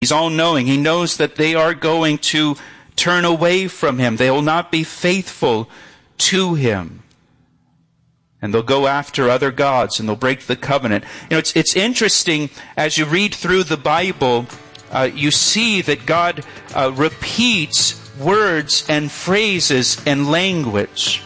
He's all-knowing. He knows that they are going to turn away from him. They will not be faithful to him. And they'll go after other gods, and they'll break the covenant. It's interesting, as you read through the Bible, you see that God repeats words and phrases and language.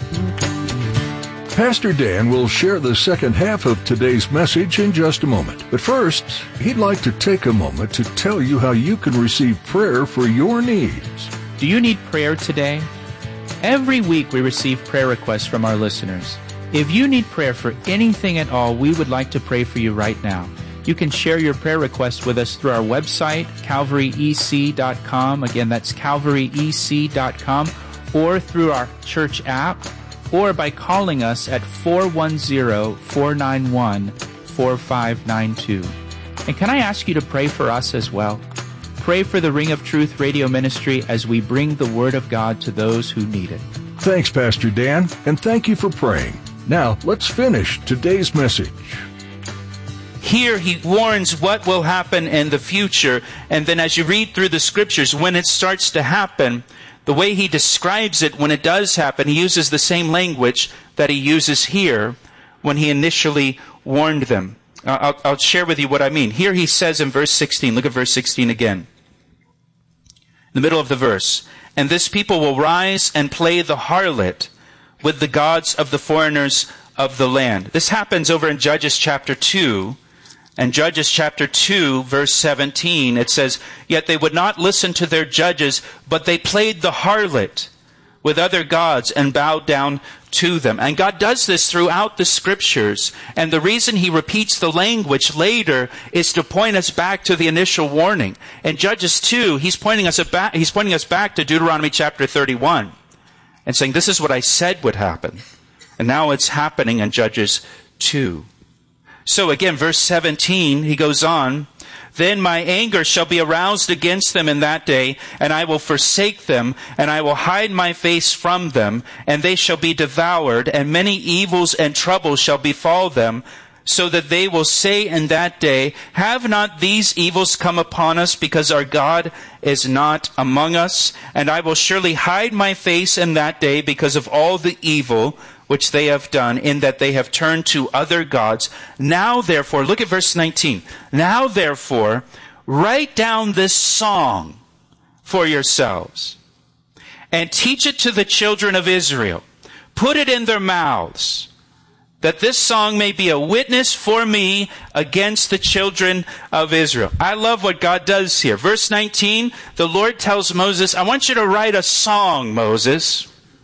Pastor Dan will share the second half of today's message in just a moment. But first, he'd like to take a moment to tell you how you can receive prayer for your needs. Do you need prayer today? Every week we receive prayer requests from our listeners. If you need prayer for anything at all, we would like to pray for you right now. You can share your prayer request with us through our website, calvaryec.com. Again, that's calvaryec.com, or through our church app, or by calling us at 410-491-4592. And can I ask you to pray for us as well? Pray for the Ring of Truth radio ministry as we bring the Word of God to those who need it. Thanks, Pastor Dan, and thank you for praying. Now, let's finish today's message. Here he warns what will happen in the future, and then as you read through the scriptures, when it starts to happen, the way he describes it when it does happen, he uses the same language that he uses here when he initially warned them. I'll share with you what I mean. Here he says in verse 16, look at verse 16 again. In the middle of the verse, "And this people will rise and play the harlot with the gods of the foreigners of the land." This happens over in Judges chapter 2. And Judges chapter 2, verse 17, it says, "Yet they would not listen to their judges, but they played the harlot with other gods and bowed down to them." And God does this throughout the scriptures. And the reason he repeats the language later is to point us back to the initial warning. In Judges 2, he's pointing us back to Deuteronomy chapter 31 and saying, this is what I said would happen. And now it's happening in Judges 2. So again, verse 17, he goes on, "Then my anger shall be aroused against them in that day, and I will forsake them, and I will hide my face from them, and they shall be devoured, and many evils and troubles shall befall them, so that they will say in that day, have not these evils come upon us, because our God is not among us? And I will surely hide my face in that day because of all the evil which they have done, in that they have turned to other gods. Now therefore," look at verse 19, "Now therefore, write down this song for yourselves, and teach it to the children of Israel. Put it in their mouths, that this song may be a witness for me against the children of Israel." I love what God does here. Verse 19, the Lord tells Moses, "I want you to write a song, Moses.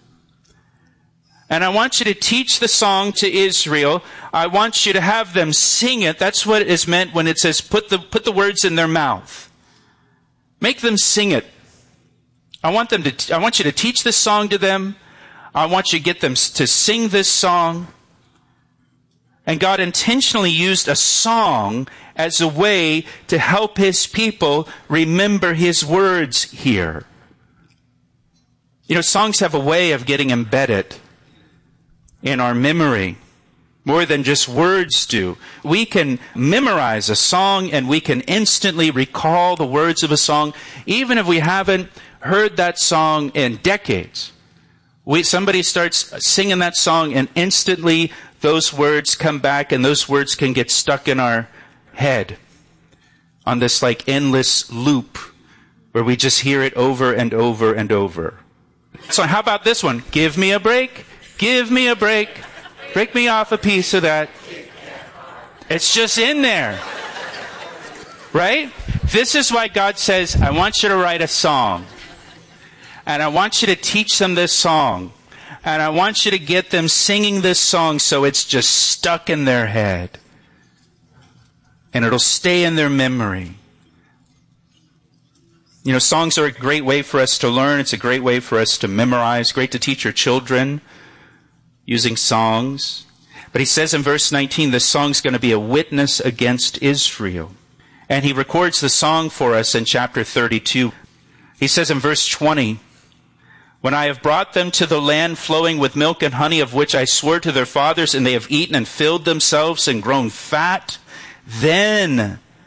And I want you to teach the song to Israel. I want you to have them sing it." That's what is meant when it says put the words in their mouth. Make them sing it. I want you to teach this song to them. I want you to get them to sing this song. And God intentionally used a song as a way to help his people remember his words here. Songs have a way of getting embedded in our memory, more than just words do. We can memorize a song and we can instantly recall the words of a song, even if we haven't heard that song in decades. Somebody starts singing that song and instantly those words come back, and those words can get stuck in our head on this endless loop where we just hear it over and over and over. So how about this one? Give me a break. Give me a break. Break me off a piece of that. It's just in there. Right? This is why God says, I want you to write a song. And I want you to teach them this song. And I want you to get them singing this song so it's just stuck in their head. And it'll stay in their memory. Songs are a great way for us to learn. It's a great way for us to memorize. Great to teach your children using songs. But he says in verse 19, this song's going to be a witness against Israel. And he records the song for us in chapter 32. He says in verse 20, "When I have brought them to the land flowing with milk and honey, of which I swore to their fathers, and they have eaten and filled themselves and grown fat, then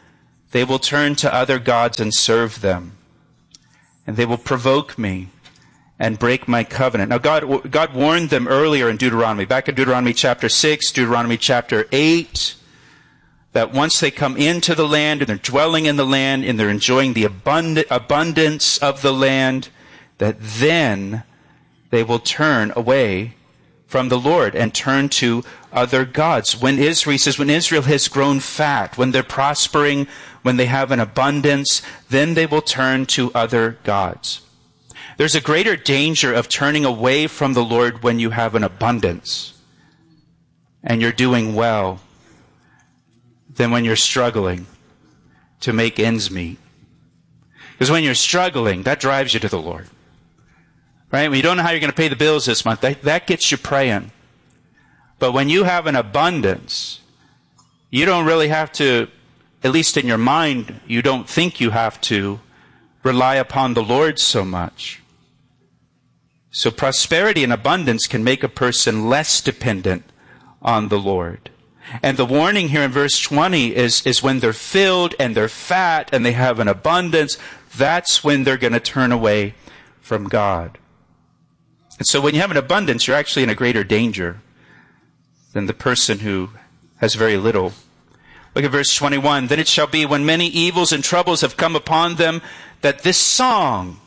they will turn to other gods and serve them. And they will provoke me and break my covenant. Now God warned them earlier in Deuteronomy, back in Deuteronomy chapter 6, Deuteronomy chapter 8, that once they come into the land and they're dwelling in the land and they're enjoying the abundance of the land, that then they will turn away from the Lord and turn to other gods. He says, when Israel has grown fat, when they're prospering, when they have an abundance, then they will turn to other gods. There's a greater danger of turning away from the Lord when you have an abundance and you're doing well than when you're struggling to make ends meet. Because when you're struggling, that drives you to the Lord. Right? When you don't know how you're going to pay the bills this month, that gets you praying. But when you have an abundance, you don't really have to, at least in your mind, you don't think you have to rely upon the Lord so much. So prosperity and abundance can make a person less dependent on the Lord. And the warning here in verse 20 is when they're filled and they're fat and they have an abundance, that's when they're going to turn away from God. And so when you have an abundance, you're actually in a greater danger than the person who has very little. Look at verse 21. Then it shall be when many evils and troubles have come upon them that this song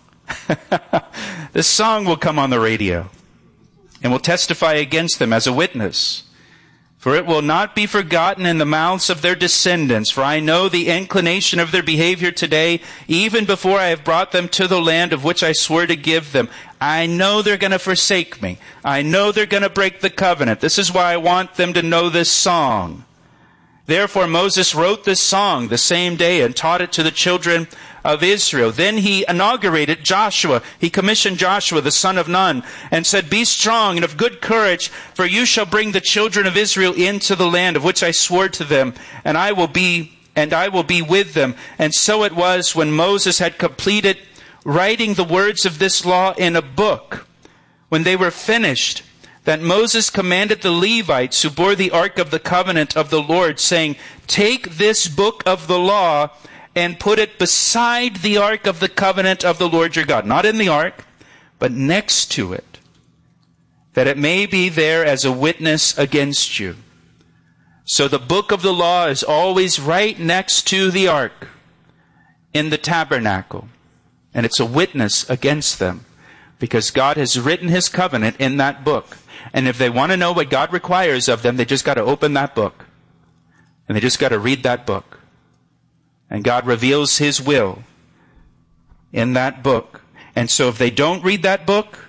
will come on the radio and will testify against them as a witness. For it will not be forgotten in the mouths of their descendants. For I know the inclination of their behavior today, even before I have brought them to the land of which I swore to give them. I know they're going to forsake me. I know they're going to break the covenant. This is why I want them to know this song. Therefore Moses wrote this song the same day and taught it to the children of Israel. Then he inaugurated Joshua. He commissioned Joshua, the son of Nun, and said, Be strong and of good courage, for you shall bring the children of Israel into the land of which I swore to them, and I will be with them. And so it was when Moses had completed writing the words of this law in a book, when they were finished, that Moses commanded the Levites who bore the ark of the covenant of the Lord, saying, Take this book of the law and put it beside the ark of the covenant of the Lord your God. Not in the ark, but next to it, that it may be there as a witness against you. So the book of the law is always right next to the ark in the tabernacle. And it's a witness against them, because God has written his covenant in that book. And if they want to know what God requires of them, they just got to open that book. And they just got to read that book. And God reveals his will in that book. And so if they don't read that book,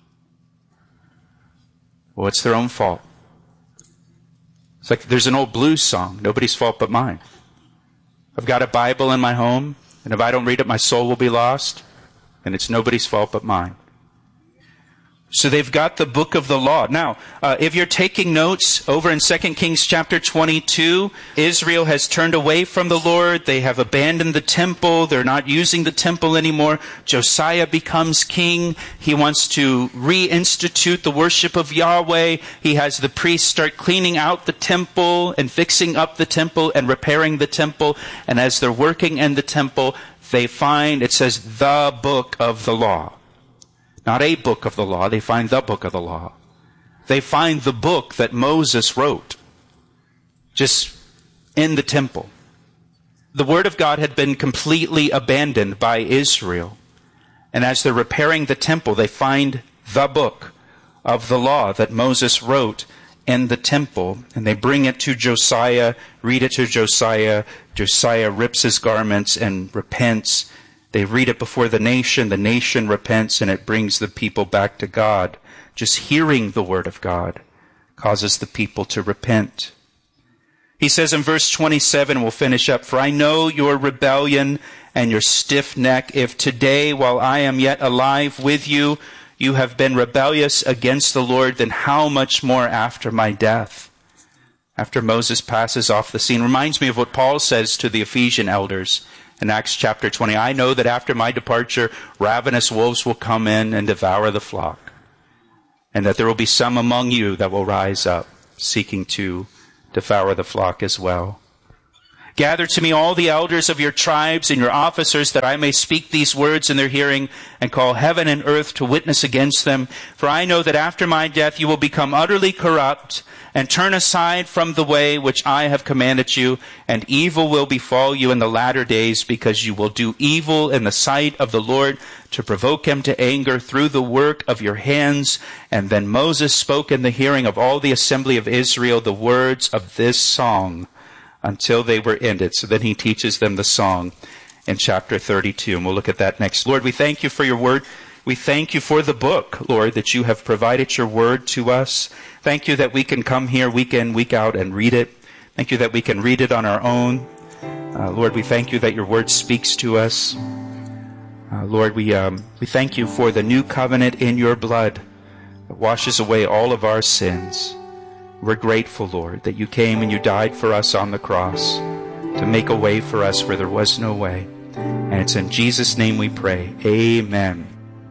well, it's their own fault. It's like there's an old blues song, nobody's fault but mine. I've got a Bible in my home, and if I don't read it, my soul will be lost. And it's nobody's fault but mine. So they've got the book of the law. Now, if you're taking notes, over in 2 Kings chapter 22, Israel has turned away from the Lord. They have abandoned the temple. They're not using the temple anymore. Josiah becomes king. He wants to reinstitute the worship of Yahweh. He has the priests start cleaning out the temple and fixing up the temple and repairing the temple. And as they're working in the temple, they find, it says, the book of the law. Not a book of the law, they find the book of the law. They find the book that Moses wrote, just in the temple. The word of God had been completely abandoned by Israel. And as they're repairing the temple, they find the book of the law that Moses wrote in the temple. And they bring it to Josiah, read it to Josiah. Josiah rips his garments and repents. They read it before the nation repents, and it brings the people back to God. Just hearing the word of God causes the people to repent. He says in verse 27, we'll finish up, For I know your rebellion and your stiff neck. If today, while I am yet alive with you, you have been rebellious against the Lord, then how much more after my death? After Moses passes off the scene. Reminds me of what Paul says to the Ephesian elders in Acts chapter 20, I know that after my departure, ravenous wolves will come in and devour the flock, and that there will be some among you that will rise up, seeking to devour the flock as well. Gather to me all the elders of your tribes and your officers, that I may speak these words in their hearing and call heaven and earth to witness against them. For I know that after my death you will become utterly corrupt and turn aside from the way which I have commanded you, and evil will befall you in the latter days, because you will do evil in the sight of the Lord, to provoke him to anger through the work of your hands. And then Moses spoke in the hearing of all the assembly of Israel the words of this song until they were ended. So then he teaches them the song in chapter 32. And we'll look at that next. Lord, we thank you for your word. We thank you for the book, Lord, that you have provided your word to us. Thank you that we can come here week in, week out and read it. Thank you that we can read it on our own. Lord, we thank you that your word speaks to us. Lord, we thank you for the new covenant in your blood that washes away all of our sins. We're grateful, Lord, that you came and you died for us on the cross to make a way for us where there was no way. And it's in Jesus' name we pray. Amen.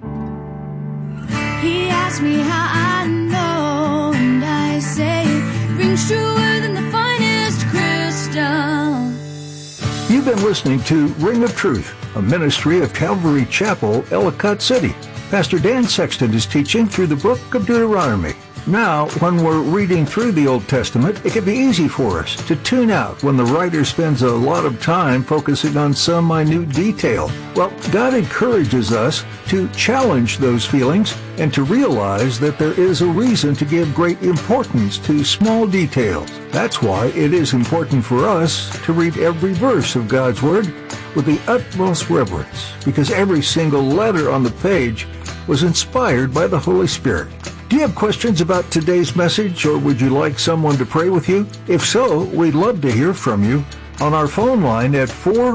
He asked me how I know, and I say it rings truer than the finest crystal. You've been listening to Ring of Truth, a ministry of Calvary Chapel, Ellicott City. Pastor Dan Sexton is teaching through the book of Deuteronomy. Now, when we're reading through the Old Testament, it can be easy for us to tune out when the writer spends a lot of time focusing on some minute detail. Well, God encourages us to challenge those feelings and to realize that there is a reason to give great importance to small details. That's why it is important for us to read every verse of God's Word with the utmost reverence, because every single letter on the page was inspired by the Holy Spirit. Do you have questions about today's message, or would you like someone to pray with you? If so, we'd love to hear from you on our phone line at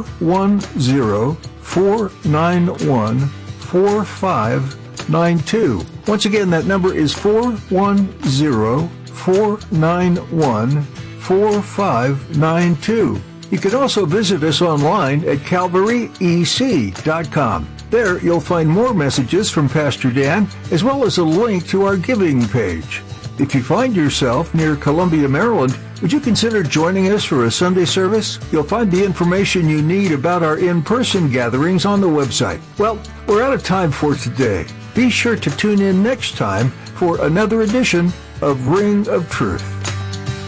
410-491-4592. Once again, that number is 410-491-4592. You can also visit us online at calvaryec.com. There, you'll find more messages from Pastor Dan, as well as a link to our giving page. If you find yourself near Columbia, Maryland, would you consider joining us for a Sunday service? You'll find the information you need about our in-person gatherings on the website. Well, we're out of time for today. Be sure to tune in next time for another edition of Ring of Truth.